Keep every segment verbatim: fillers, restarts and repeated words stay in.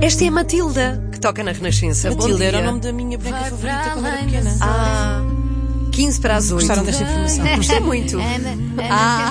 Esta é a Matilda, que toca na Renascença. Matilda era o nome da minha boneca favorita quando era pequena. Ah, quinze para as oito. Gostaram desta informação? Gostei muito. Ana, Ana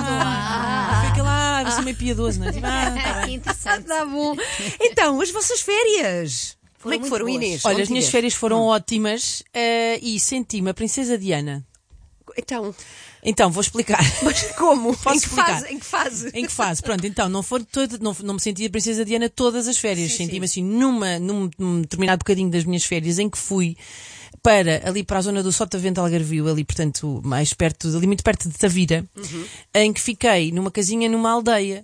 Ah, Fica lá, você é meio piedoso, não é? Tipo, ah, tá bem. que interessante. tá bom. Então, as vossas férias. Como é que muito foram, boas. Inês? Olha, Onde as minhas tiveste? férias foram ótimas eh, e senti-me a Princesa Diana. Então, Então, vou explicar. mas como? Posso em, que explicar? fase, em que fase? Em que fase? Pronto, então, não, for todo, não, não me senti a Princesa Diana todas as férias. Sim, Senti-me assim numa, num, num determinado bocadinho das minhas férias em que fui para ali para a zona do Sotavento Algarvio, ali, portanto, mais perto, ali muito perto de Tavira, Uhum. em que fiquei numa casinha numa aldeia.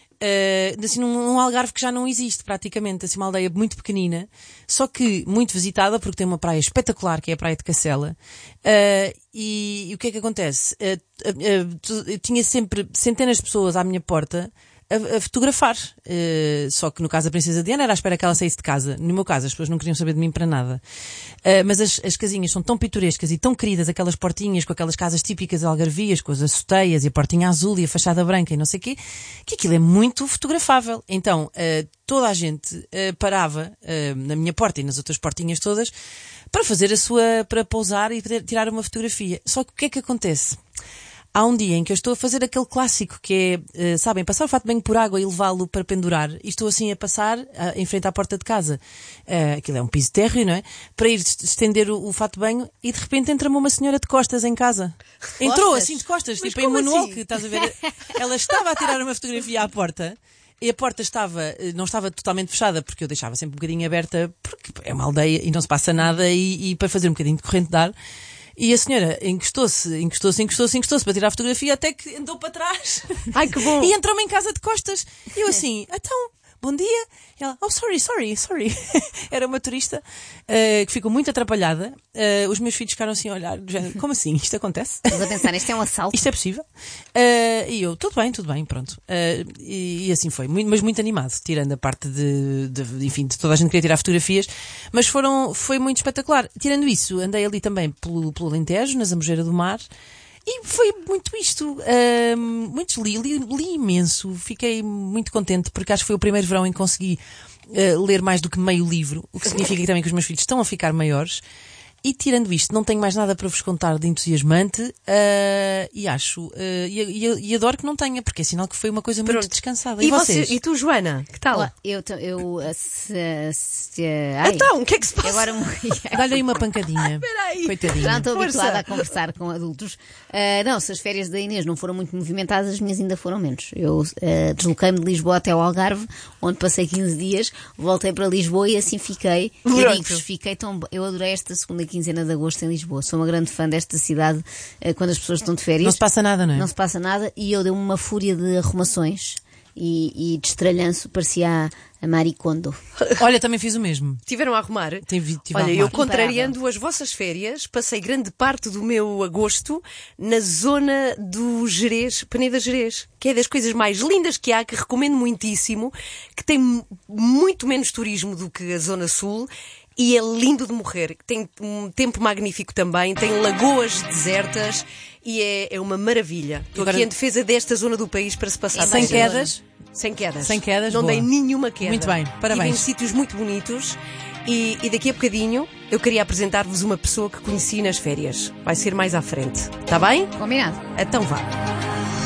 Uh, assim, num, num Algarve que já não existe praticamente, assim, uma aldeia muito pequenina, só que muito visitada porque tem uma praia espetacular que é a Praia de Cacela. Uh, e, e o que é que acontece? Uh, uh, uh, tu- eu tinha sempre centenas de pessoas à minha porta a, a fotografar. Uh, só que no caso da Princesa Diana era à espera que ela saísse de casa. No meu caso as pessoas não queriam saber de mim para nada. Uh, mas as, as casinhas são tão pitorescas e tão queridas, aquelas portinhas com aquelas casas típicas algarvias, com as açoteias e a portinha azul e a fachada branca e não sei o quê, que aquilo é muito fotografável. Então, uh, toda a gente uh, parava uh, na minha porta e nas outras portinhas todas para fazer a sua, para pousar e poder tirar uma fotografia. Só que o que é que acontece? Há um dia em que eu estou a fazer aquele clássico que é, uh, sabem, passar o fato de banho por água e levá-lo para pendurar. E estou assim a passar uh, em frente à porta de casa. Uh, aquilo é um piso térreo, não é? Para ir est- estender o, o fato de banho e de repente entra-me uma senhora de costas em casa. Entrou assim de costas, Mas tipo em como manual, assim? que estás a ver. Ela estava a tirar uma fotografia à porta. E a porta estava, eh, não estava totalmente fechada, porque eu deixava sempre um bocadinho aberta, porque é uma aldeia e não se passa nada, e, e para fazer um bocadinho de corrente de ar. E a senhora encostou-se, encostou-se, encostou-se, encostou-se para tirar a fotografia até que andou para trás. Ai, que bom. E entrou-me em casa de costas. E eu assim, então, bom dia. E ela, oh, sorry, sorry, sorry. Era uma turista eh, que ficou muito atrapalhada. Eh, os meus filhos ficaram assim a olhar, do género, como assim? Isto acontece? Estás a pensar, isto é um assalto. Isto é possível? Uh, e eu, tudo bem, tudo bem, pronto. Uh, e, e assim foi, muito, mas muito animado, tirando a parte de, de, enfim, de toda a gente queria tirar fotografias, mas foram, foi muito espetacular. Tirando isso, andei ali também pelo, pelo Alentejo, na Zambujeira do Mar, e foi muito isto, uh, muito li, li, li imenso, fiquei muito contente, porque acho que foi o primeiro verão em que consegui uh, ler mais do que meio livro, o que significa também que os meus filhos estão a ficar maiores. E tirando isto, não tenho mais nada para vos contar de entusiasmante uh, e acho, uh, e, e, e adoro que não tenha, porque é sinal que foi uma coisa muito Pronto. descansada. E, E, vocês? você, e tu, Joana? Que tal? Olá, eu, te- eu uh, se, se, ai, Então, o que é que se passa? agora morri. Dá-lhe aí uma pancadinha. Espera aí. Coitadinha. Já não estou Força. habituada a conversar com adultos. Ah, não, se as férias da Inês não foram muito movimentadas, as minhas ainda foram menos. Eu ah, desloquei-me de Lisboa até ao Algarve, onde passei quinze dias, voltei para Lisboa e assim fiquei. E Pronto. digo-vos, fiquei tão. bo- Eu adorei esta segunda quinzena de agosto em Lisboa. Sou uma grande fã desta cidade ah, quando as pessoas estão de férias. Não se passa nada, não é? Não se passa nada e eu dei uma fúria de arrumações e, e de estralhanço, parecia a, a Marie Kondo. Olha, também fiz o mesmo. Tiveram a arrumar? Tive, tive a Olha, eu arrumar. contrariando as vossas férias, passei grande parte do meu agosto na zona do Gerês, Peneda Gerês, que é das coisas mais lindas que há, que recomendo muitíssimo, que tem mu- muito menos turismo do que a zona sul. E é lindo de morrer. Tem um tempo magnífico também, tem lagoas desertas e é, é uma maravilha. Estou Agora- aqui em defesa desta zona do país para se passar Sem bem. quedas? Sem quedas. Sem quedas, Não boa. dei nenhuma queda. Muito bem, parabéns. Estive em sítios muito bonitos e, e daqui a bocadinho eu queria apresentar-vos uma pessoa que conheci nas férias. Vai ser mais à frente. Está bem? Combinado? Então vá.